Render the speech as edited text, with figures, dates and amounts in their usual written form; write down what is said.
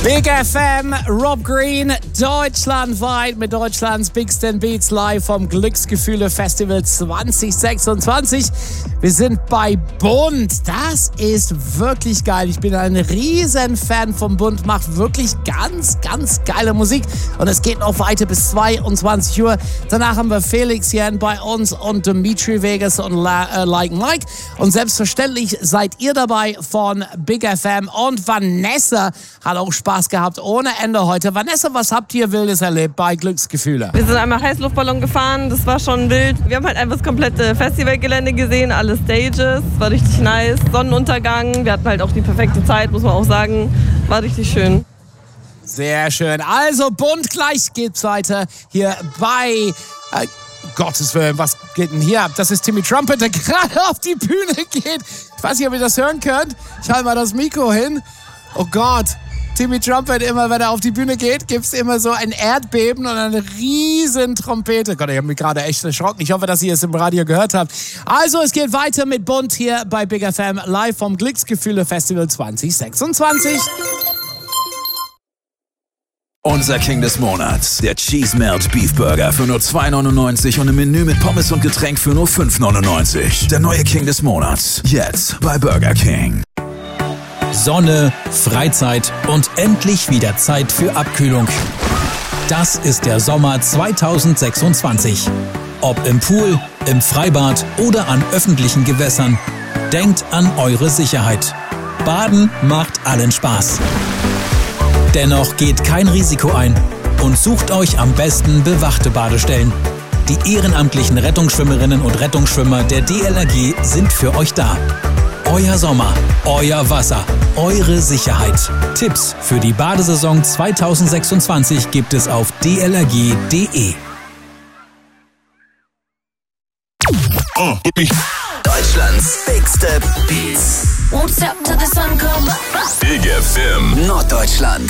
Big FM, Rob Green, deutschlandweit mit Deutschlands Bigsten Beats live vom Glücksgefühle Festival 2026. Wir sind bei Bund. Das ist wirklich geil. Ich bin ein riesen Fan vom Bund, macht wirklich ganz, ganz geile Musik. Und es geht noch weiter bis 22 Uhr. Danach haben wir Felix hier bei uns und Dimitri Vegas und Like Mike. Und selbstverständlich seid ihr dabei von Big FM. Und Vanessa hat auch Spaß gehabt ohne Ende heute. Vanessa, was habt ihr Wildes erlebt bei Glücksgefühle? Wir sind einmal Heißluftballon gefahren, das war schon wild. Wir haben halt einfach das komplette Festivalgelände gesehen, alle Stages, war richtig nice. Sonnenuntergang, wir hatten halt auch die perfekte Zeit, muss man auch sagen. War richtig schön. Sehr schön. Also bunt, gleich geht's weiter hier bei... Gottes Willen, was geht denn hier ab? Das ist Timmy Trumpet, der gerade auf die Bühne geht. Ich weiß nicht, ob ihr das hören könnt. Ich halte mal das Mikro hin. Oh Gott. Timmy Trumpet, immer wenn er auf die Bühne geht, gibt es immer so ein Erdbeben und eine riesen Trompete. Gott, ich habe mich gerade echt erschrocken. Ich hoffe, dass ihr es im Radio gehört habt. Also, es geht weiter mit Bund hier bei Big FM, live vom Glücksgefühle Festival 2026. Unser King des Monats, der Cheese Melt Beef Burger für nur 2,99 und im Menü mit Pommes und Getränk für nur 5,99. Der neue King des Monats, jetzt bei Burger King. Sonne, Freizeit und endlich wieder Zeit für Abkühlung. Das ist der Sommer 2026. Ob im Pool, im Freibad oder an öffentlichen Gewässern, denkt an eure Sicherheit. Baden macht allen Spaß. Dennoch geht kein Risiko ein und sucht euch am besten bewachte Badestellen. Die ehrenamtlichen Rettungsschwimmerinnen und Rettungsschwimmer der DLRG sind für euch da. Euer Sommer, euer Wasser, eure Sicherheit. Tipps für die Badesaison 2026 gibt es auf dlrg.de. Deutschlands bigste Beats. Won't stop till the sun come up. Big FM Norddeutschland.